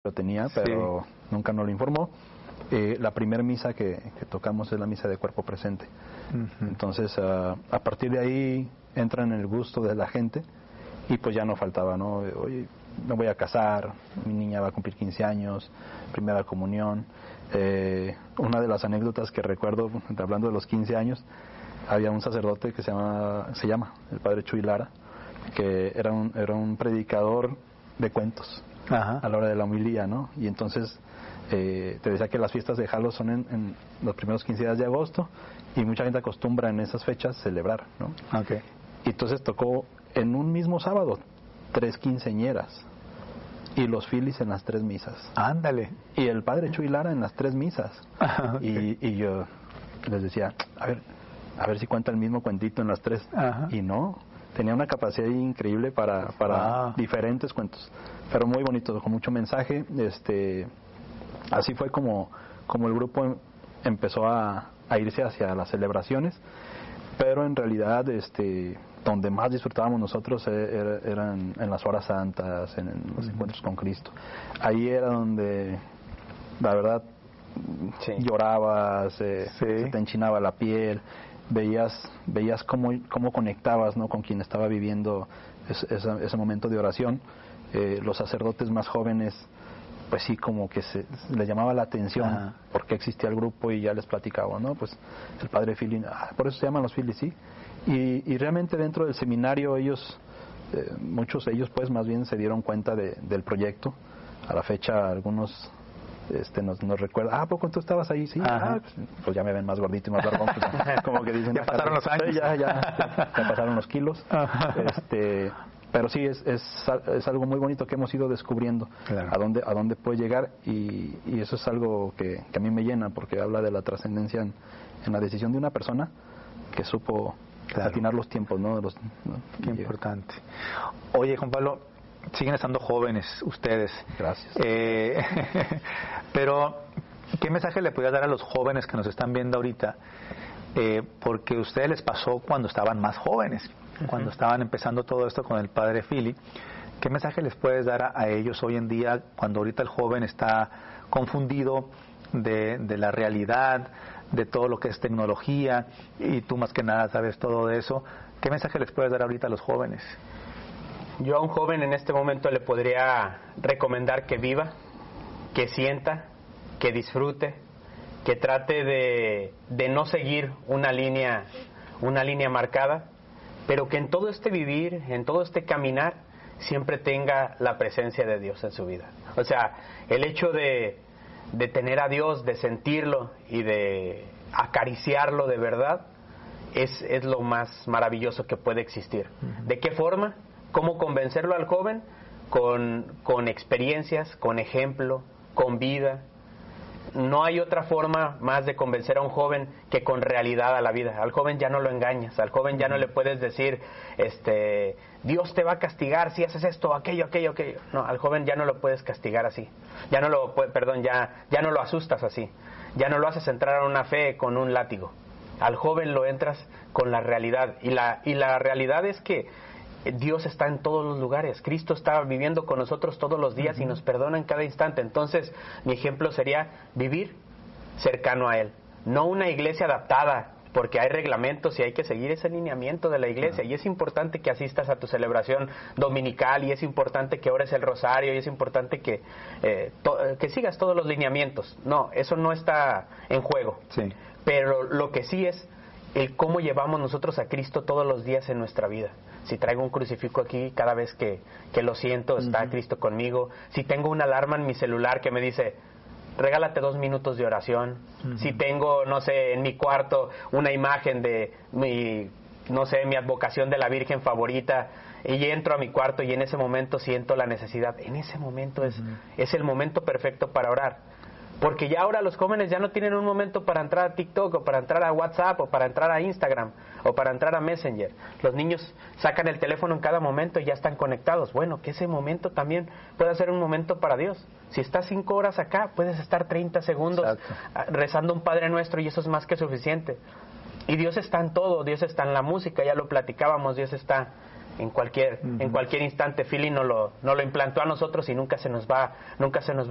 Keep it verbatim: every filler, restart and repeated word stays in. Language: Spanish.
lo tenía, pero sí. nunca nos lo informó. Eh, la primera misa que, que tocamos es la misa de cuerpo presente. Uh-huh. Entonces, uh, a partir de ahí entra en el gusto de la gente y pues ya no faltaba, ¿no? Oye, me voy a casar, mi niña va a cumplir quince años, primera comunión. Eh, una de las anécdotas que recuerdo, hablando de los quince años, había un sacerdote que se llama, se llama el padre Chuy Lara, que era un, era un predicador de cuentos. Ajá. A la hora de la homilía, ¿no? Y entonces eh, te decía que las fiestas de Jalo son en, en los primeros quince días de agosto y mucha gente acostumbra en esas fechas celebrar, ¿no? Okay. Y entonces tocó en un mismo sábado tres quinceañeras y los filis en las tres misas. Ándale. Y el padre Chuy Lara en las tres misas. Ajá, okay. y, y yo les decía, a ver, a ver si cuenta el mismo cuentito en las tres. Ajá. Y no, tenía una capacidad increíble para, para ah. diferentes cuentos, pero muy bonito, con mucho mensaje. Este, así fue como, como el grupo empezó a, a irse hacia las celebraciones, pero en realidad este, donde más disfrutábamos nosotros era, era en, en las horas santas, en, en los uh-huh. encuentros con Cristo. Ahí era donde, la verdad, sí. llorabas, eh, sí. se te enchinaba la piel, veías veías cómo, cómo conectabas, ¿no?, con quien estaba viviendo ese, ese, ese momento de oración. Eh, los sacerdotes más jóvenes, pues sí, como que se les llamaba la atención Ajá. porque existía el grupo y ya les platicaba, ¿no? Pues el padre Fili, ah, por eso se llaman los Filis, sí. Y, y realmente dentro del seminario ellos, eh, muchos de ellos pues más bien se dieron cuenta de, del proyecto. A la fecha algunos este nos, nos recuerdan, ah, ¿a poco tú estabas ahí? Sí, ah, pues, pues ya me ven más gordito y más largón, pues, como que dicen, ya pasaron los años, ya, ya, ya, ya pasaron los kilos. este pero sí es, es es algo muy bonito que hemos ido descubriendo, claro. a dónde a dónde puede llegar, y, y eso es algo que, que a mí me llena, porque habla de la trascendencia en, en la decisión de una persona que supo claro. atinar los tiempos, ¿no? De los, ¿no? Qué importante. Oye, Juan Pablo, siguen estando jóvenes ustedes. Gracias. Eh, pero, ¿qué mensaje le podría dar a los jóvenes que nos están viendo ahorita? Eh, porque a ustedes les pasó cuando estaban más jóvenes, uh-huh. cuando estaban empezando todo esto con el padre Fili. ¿Qué mensaje les puedes dar a, a ellos hoy en día, cuando ahorita el joven está confundido de, de la realidad, de todo lo que es tecnología, y tú más que nada sabes todo de eso? ¿Qué mensaje les puedes dar ahorita a los jóvenes? Yo a un joven en este momento le podría recomendar que viva, que sienta, que disfrute, que trate de, de no seguir una línea, una línea marcada, pero que en todo este vivir, en todo este caminar, siempre tenga la presencia de Dios en su vida. O sea, el hecho de, de tener a Dios, de sentirlo y de acariciarlo de verdad, es, es lo más maravilloso que puede existir. Uh-huh. ¿De qué forma? ¿Cómo convencerlo al joven? Con, con experiencias, con ejemplo, con vida. No hay otra forma más de convencer a un joven que con realidad a la vida. Al joven ya no lo engañas, al joven ya no le puedes decir, este, Dios te va a castigar si haces esto, aquello, aquello, aquello. No, al joven ya no lo puedes castigar así. Ya no lo, perdón, ya, ya no lo asustas así. Ya no lo haces entrar a una fe con un látigo. Al joven lo entras con la realidad. Y la, y la realidad es que Dios está en todos los lugares. Cristo está viviendo con nosotros todos los días uh-huh. y nos perdona en cada instante. Entonces, mi ejemplo sería vivir cercano a Él. No una iglesia adaptada, porque hay reglamentos y hay que seguir ese lineamiento de la iglesia. Uh-huh. Y es importante que asistas a tu celebración dominical, y es importante que ores el rosario, y es importante que, eh, to- que sigas todos los lineamientos. No, eso no está en juego. Sí. Pero lo que sí es el cómo llevamos nosotros a Cristo todos los días en nuestra vida. Si traigo un crucifijo aquí, cada vez que, que lo siento, está uh-huh. Cristo conmigo. Si tengo una alarma en mi celular que me dice, regálate dos minutos de oración. Uh-huh. Si tengo, no sé, en mi cuarto una imagen de mi, no sé, mi advocación de la Virgen favorita, y entro a mi cuarto y en ese momento siento la necesidad. En ese momento es, uh-huh. es el momento perfecto para orar. Porque ya ahora los jóvenes ya no tienen un momento para entrar a TikTok, o para entrar a WhatsApp, o para entrar a Instagram, o para entrar a Messenger. Los niños sacan el teléfono en cada momento y ya están conectados. Bueno, que ese momento también pueda ser un momento para Dios. Si estás cinco horas acá, puedes estar treinta segundos Exacto. rezando un Padre Nuestro, y eso es más que suficiente. Y Dios está en todo. Dios está en la música, ya lo platicábamos. Dios está en cualquier uh-huh. en cualquier instante. Fili no lo no lo implantó a nosotros y nunca se nos va nunca se nos va